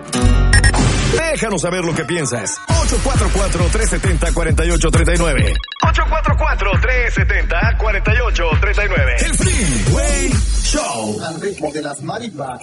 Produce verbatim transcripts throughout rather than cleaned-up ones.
Déjanos saber lo que piensas. ocho cuatro cuatro, tres siete cero, cuatro ocho tres nueve. ocho cuatro cuatro, tres siete cero, cuatro ocho tres nueve. El Freeway Show. Al ritmo de las maripas.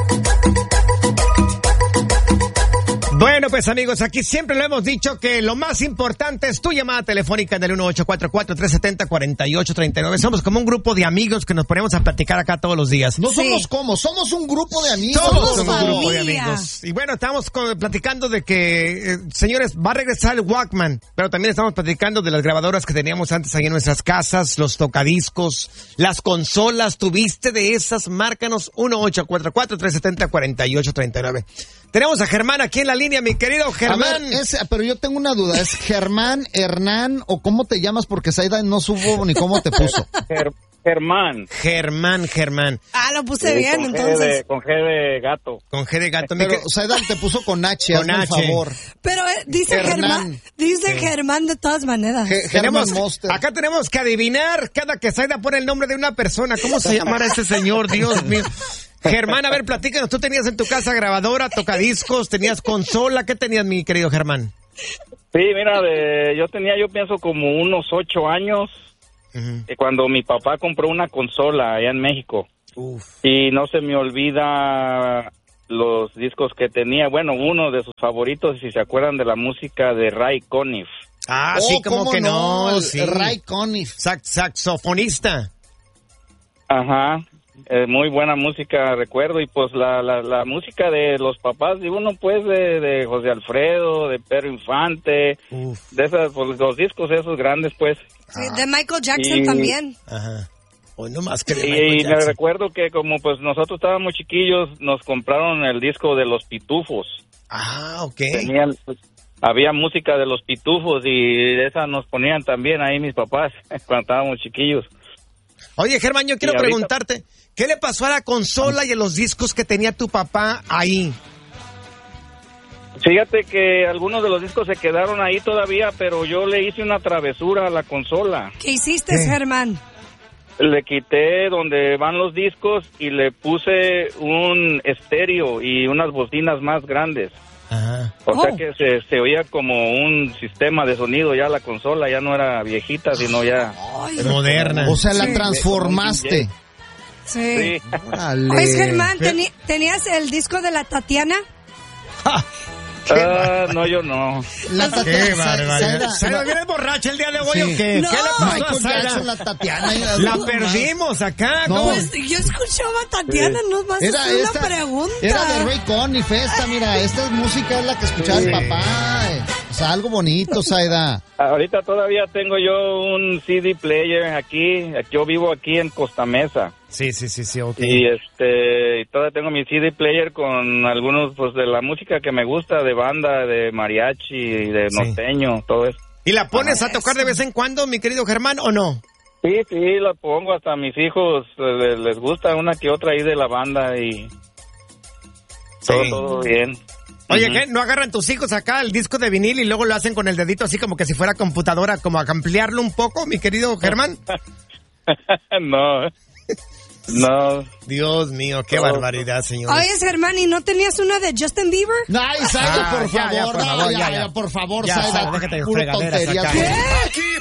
Bueno, pues amigos, aquí siempre lo hemos dicho que lo más importante es tu llamada telefónica en el uno ocho cuatro cuatro, tres siete cero, cuatro ocho tres nueve. Somos como un grupo de amigos que nos ponemos a platicar acá todos los días. No Sí. somos como, somos un grupo de amigos. Somos Somos un familia. grupo de amigos. Y bueno, estamos con- platicando de que, eh, señores, va a regresar el Walkman, pero también estamos platicando de las grabadoras que teníamos antes ahí en nuestras casas, los tocadiscos, las consolas. ¿Tuviste de esas? Márcanos uno ocho cuatro cuatro, tres siete cero, cuatro ocho tres nueve. Tenemos a Germán aquí en la línea, mi querido Germán. A ver, ese, pero yo tengo una duda. ¿Es Germán, Hernán o cómo te llamas? Porque Saida no supo ni cómo te puso. Ger- Germán. Germán, Germán. Ah, lo puse Sí, bien, con G entonces. de- con G de gato. Con G de gato. mi Pero que- Saida te puso con H, Con hazme H. un favor. Pero eh, dice Hernán. Germán, dice Germán de todas maneras. Ge- Tenemos, Germán Monster. acá tenemos que adivinar cada que Saida pone el nombre de una persona. ¿Cómo se llamará ese señor? Dios mío. Germán, a ver, platícanos. ¿Tú tenías en tu casa grabadora, tocadiscos, tenías consola? ¿Qué tenías, mi querido Germán? Sí, mira, de, yo tenía, yo pienso, como unos ocho años, Uh-huh. eh, cuando mi papá compró una consola allá en México. Uf. Y no se me olvida los discos que tenía. Bueno, uno de sus favoritos, si se acuerdan de la música de Ray Conniff. Ah, Oh, sí, como ¿cómo que no. el sí. Ray Conniff. Sax- saxofonista. Ajá. Eh, muy buena música, recuerdo, y pues la, la, la música de los papás de uno, pues, de, de José Alfredo, de Pedro Infante, Uf. de esas, pues, los discos esos grandes, pues. Sí, de Michael Jackson Y- también. Ajá. Hoy no más que de Y, Michael me Jackson. recuerdo que como pues nosotros estábamos chiquillos, nos compraron el disco de los Pitufos. Ah, ok. Tenían, pues, había música de los Pitufos y esa nos ponían también ahí mis papás cuando estábamos chiquillos. Oye, Germán, yo quiero Y ahorita- preguntarte, ¿qué le pasó a la consola y a los discos que tenía tu papá ahí? Fíjate que algunos de los discos se quedaron ahí todavía, pero yo le hice una travesura a la consola. ¿Qué hiciste, ¿Qué? Germán? Le quité donde van los discos y le puse un estéreo y unas bocinas más grandes. Ajá. O sea Oh. que se, se oía como un sistema de sonido, ya la consola ya no era viejita, sino ya... Ay, Moderna. O sea, la Sí. transformaste. sí. Sí. Órale. Oye, Germán, Pero- teni- ¿tenías el disco de la Tatiana? Ah, no, yo no. La ¡Qué Tatiana. barbaridad! Saida- ¿Saida, vienes borracha el día de hoy Sí. o qué? No. ¿Qué le pasó a Michael Saida? Jackson, la Tatiana. La perdimos acá. No. ¿cómo? Pues yo escuchaba a Tatiana, no vas a Era hacer esta, una pregunta. era de Ray Conniff esta, mira, esta música es la que escuchaba el papá. eh. O sea, algo bonito, Saida. Ahorita todavía tengo yo un C D player aquí. Yo vivo aquí en Costa Mesa. Sí, sí, sí, sí, ok. Y este, y todavía tengo mi C D player con algunos, pues, de la música que me gusta, de banda, de mariachi, de Sí. norteño, todo eso. ¿Y la pones a tocar de vez en cuando, mi querido Germán, o no? Sí, sí, la pongo hasta a mis hijos, eh, les gusta una que otra ahí de la banda y todo, Sí. todo bien. Oye, Ujú. ¿qué? ¿No agarran tus hijos acá el disco de vinil y luego lo hacen con el dedito así como que si fuera computadora, como a ampliarlo un poco, mi querido Germán? No, no. Dios mío, qué Oh. barbaridad, señor. Oye, Germán, ¿y no tenías una de Justin Bieber? Ay, Saida, Ah, por ya, favor, ya, por no, favor, ya, ya, ya, ya. por favor, Ya, Saida. Saida, déjate de Puro fregaderas tonterías. acá. Aquí